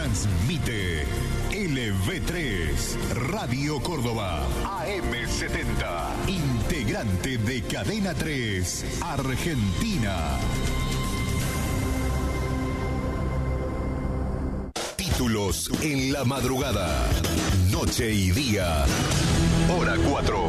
Transmite LV3, Radio Córdoba, AM70, integrante de Cadena 3, Argentina. Títulos en la madrugada, noche y día, hora 4.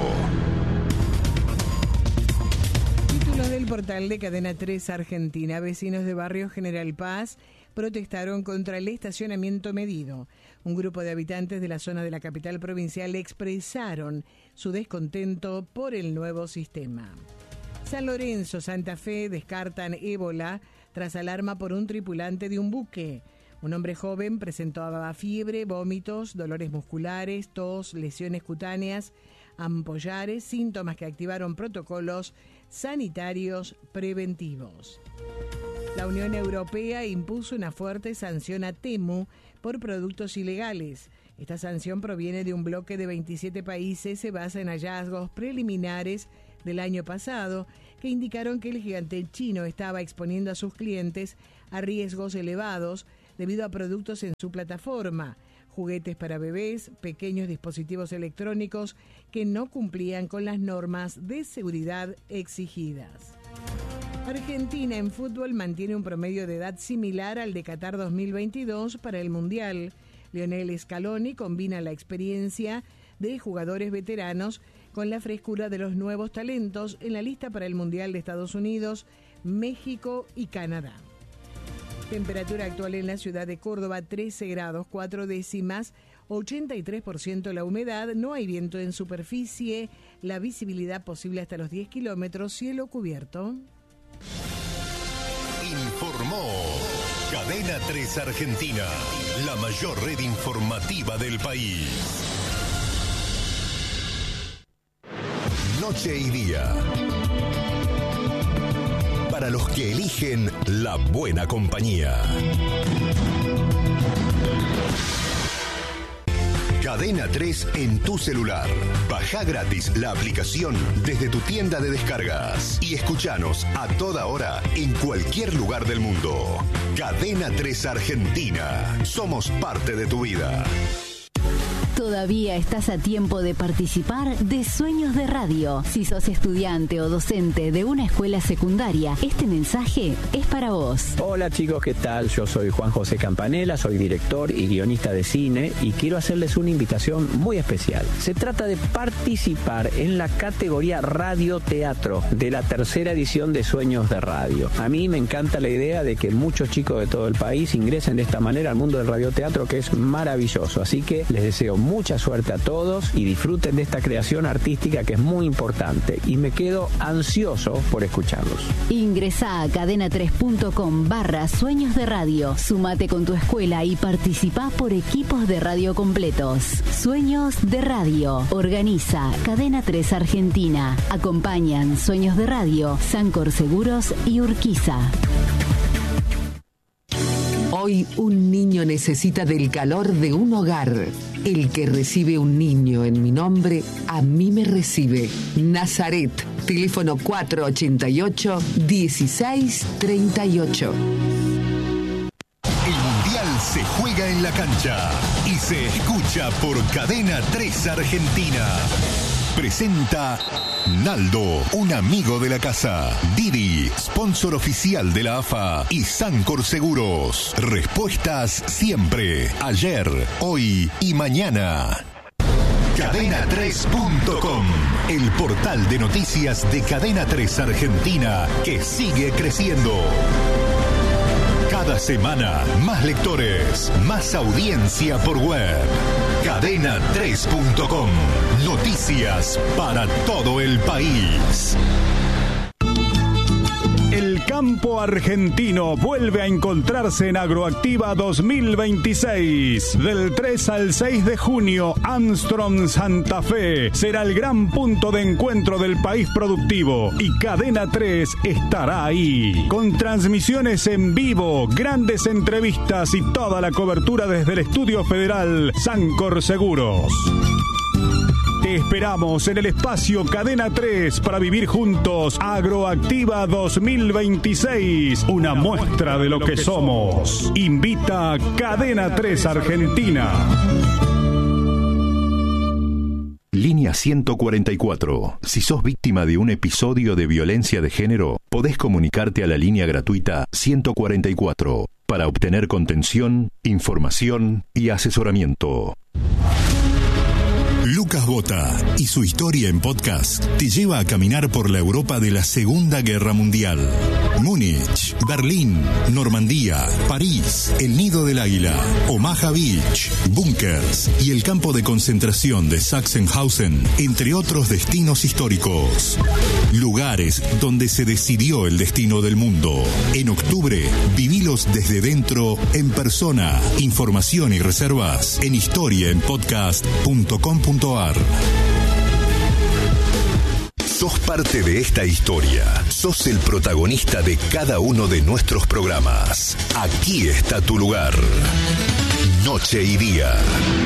Títulos del portal de Cadena 3 Argentina. Vecinos de barrio General Paz protestaron contra el estacionamiento medido. Un grupo de habitantes de la zona de la capital provincial expresaron su descontento por el nuevo sistema. San Lorenzo, Santa Fe descartan ébola tras alarma por un tripulante de un buque. Un hombre joven presentaba fiebre, vómitos, dolores musculares, tos, lesiones cutáneas, ampollares, síntomas que activaron protocolos sanitarios preventivos. La Unión Europea impuso una fuerte sanción a Temu por productos ilegales. Esta sanción proviene de un bloque de 27 países, se basa en hallazgos preliminares del año pasado que indicaron que el gigante chino estaba exponiendo a sus clientes a riesgos elevados debido a productos en su plataforma, juguetes para bebés, pequeños dispositivos electrónicos que no cumplían con las normas de seguridad exigidas. Argentina en fútbol mantiene un promedio de edad similar al de Qatar 2022 para el Mundial. Lionel Scaloni combina la experiencia de jugadores veteranos con la frescura de los nuevos talentos en la lista para el Mundial de Estados Unidos, México y Canadá. Temperatura actual en la ciudad de Córdoba, 13 grados 4 décimas, 83% la humedad, no hay viento en superficie, la visibilidad posible hasta los 10 kilómetros, cielo cubierto. Informó Cadena 3 Argentina, la mayor red informativa del país. Noche y día. Para los que eligen la buena compañía. Cadena 3 en tu celular. Baja gratis la aplicación desde tu tienda de descargas y escuchanos a toda hora en cualquier lugar del mundo. Cadena 3 Argentina. Somos parte de tu vida. Todavía estás a tiempo de participar de Sueños de Radio. Si sos estudiante o docente de una escuela secundaria, este mensaje es para vos. Hola chicos, ¿qué tal? Yo soy Juan José Campanella, soy director y guionista de cine y quiero hacerles una invitación muy especial. Se trata de participar en la categoría Radio-Teatro de la tercera edición de Sueños de Radio. A mí me encanta la idea de que muchos chicos de todo el país ingresen de esta manera al mundo del radioteatro, que es maravilloso. Así que les deseo mucha suerte a todos y disfruten de esta creación artística que es muy importante y me quedo ansioso por escucharlos. Ingresá a cadena3.com/Sueños de Radio. Sumate con tu escuela y participá por equipos de radio completos. Sueños de Radio. Organiza Cadena 3 Argentina. Acompañan Sueños de Radio, Sancor Seguros y Urquiza. Hoy un niño necesita del calor de un hogar. El que recibe un niño en mi nombre, a mí me recibe. Nazaret, teléfono 488-1638. El Mundial se juega en la cancha y se escucha por Cadena 3 Argentina. Presenta Naldo, un amigo de la casa. Didi, sponsor oficial de la AFA y Sancor Seguros. Respuestas siempre, ayer, hoy y mañana. Cadena3.com, el portal de noticias de Cadena 3 Argentina que sigue creciendo. Cada semana, más lectores, más audiencia por web. Cadena3.com. Noticias para todo el país. El campo argentino vuelve a encontrarse en Agroactiva 2026. Del 3 al 6 de junio, Armstrong Santa Fe será el gran punto de encuentro del país productivo y Cadena 3 estará ahí. Con transmisiones en vivo, grandes entrevistas y toda la cobertura desde el Estudio Federal Sancor Seguros. Te Te esperamos en el espacio Cadena 3 para vivir juntos Agroactiva 2026, una muestra de lo que somos. Invita Cadena 3 Argentina. Línea 144. Si sos víctima de un episodio de violencia de género, podés comunicarte a la línea gratuita 144 para obtener contención, información y asesoramiento. Lucas Bota y su historia en podcast te lleva a caminar por la Europa de la Segunda Guerra Mundial. Múnich, Berlín, Normandía, París, el Nido del Águila, Omaha Beach, búnkers y el campo de concentración de Sachsenhausen, entre otros destinos históricos. Lugares donde se decidió el destino del mundo. En octubre, vivilos desde dentro en persona. Información y reservas en historiaenpodcast.com.ar. Sos parte de esta historia. Sos el protagonista de cada uno de nuestros programas. Aquí está tu lugar. Noche y día.